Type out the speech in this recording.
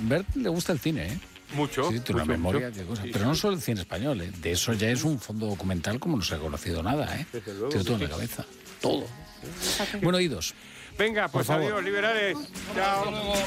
Bert le gusta el cine, ¿eh? Mucho. Sí, tiene una memoria, qué cosa. Pero no solo el cine español, ¿eh? De eso ya es un fondo documental como no se ha conocido nada, ¿eh? Tiene todo en la cabeza. Todo. Bueno, oídos. Venga, pues Por favor. adiós, liberales. Chao.